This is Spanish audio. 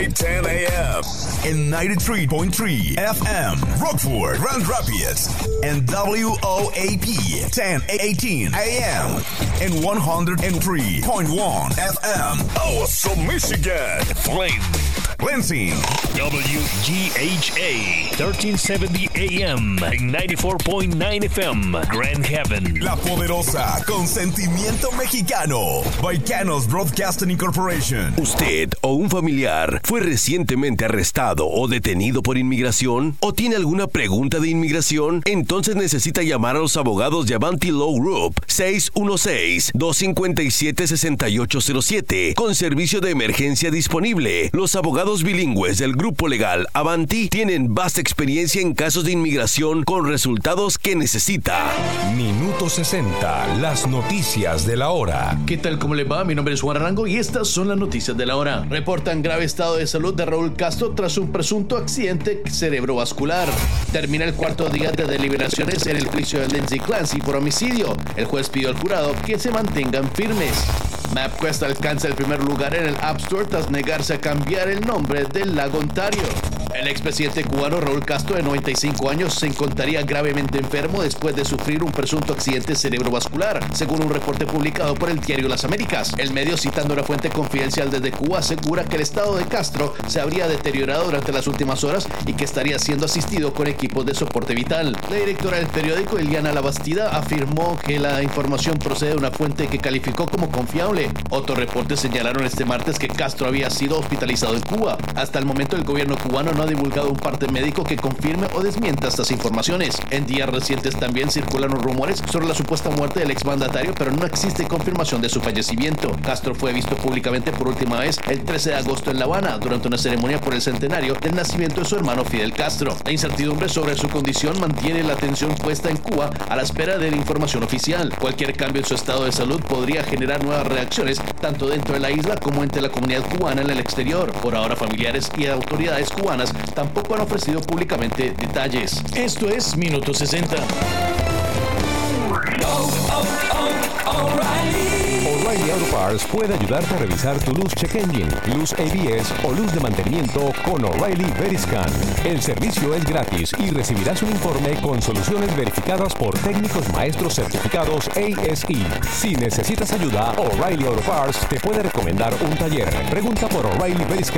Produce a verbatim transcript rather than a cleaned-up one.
by ten a.m. and ninety-three point three F M, Rockford, Grand Rapids, and W O A P ten eighteen A M and one hundred three point one F M, Awesome, Michigan, Flint, Lansing, W G H A thirteen seventy A M and ninety-four point nine F M, Grand Haven. La Poderosa, con sentimiento mexicano, Baicanos Broadcasting Incorporation. ¿Usted o un familiar fue recientemente arrestado o detenido por inmigración? ¿O tiene alguna pregunta de inmigración? Entonces necesita llamar a los abogados de Avanti Law Group seis uno seis, dos cinco siete, seis ocho cero siete con servicio de emergencia disponible. Los abogados bilingües del grupo legal Avanti tienen vasta experiencia en casos de inmigración con resultados que necesita. Minuto sesenta, las noticias de la hora. ¿Qué tal? ¿Cómo le va? Mi nombre es Juan Arango y estas son las noticias de la hora. Reportan grave estado de salud de Raúl Castro tras un presunto accidente cerebrovascular. Termina el cuarto día de deliberaciones en el juicio de Lindsay Clancy por homicidio. El juez pidió al jurado que se mantengan firmes. MapQuest alcanza el primer lugar en el App Store tras negarse a cambiar el nombre del lago Ontario. El expresidente cubano Raúl Castro, de noventa y cinco años, se encontraría gravemente enfermo después de sufrir un presunto accidente cerebrovascular, según un reporte publicado por el diario Las Américas. El medio, citando una fuente confidencial desde Cuba, asegura que el estado de Castro se habría deteriorado durante las últimas horas y que estaría siendo asistido con equipos de soporte vital. La directora del periódico, Eliana Labastida, afirmó que la información procede de una fuente que calificó como confiable. Otros reportes señalaron este martes que Castro había sido hospitalizado en Cuba. Hasta el momento, el gobierno cubano no ha divulgado un parte médico que confirme o desmienta estas informaciones. En días recientes también circularon rumores sobre la supuesta muerte del exmandatario, pero no existe confirmación de su fallecimiento. Castro fue visto públicamente por última vez el trece de agosto en La Habana, durante una ceremonia por el centenario del nacimiento de su hermano Fidel Castro. La incertidumbre sobre su condición mantiene la atención puesta en Cuba a la espera de la información oficial. Cualquier cambio en su estado de salud podría generar nuevas reacciones, tanto dentro de la isla como entre la comunidad cubana en el exterior. Por ahora, familiares y autoridades cubanas tampoco han ofrecido públicamente detalles. Esto es Minuto sesenta. Oh, oh, oh, O'Reilly. O'Reilly Auto Parts puede ayudarte a revisar tu luz check engine, luz A B S o luz de mantenimiento con O'Reilly Veriscan. El servicio es gratis y recibirás un informe con soluciones verificadas por técnicos maestros certificados A S E. Si necesitas ayuda, O'Reilly Auto Parts te puede recomendar un taller. Pregunta por O'Reilly Veriscan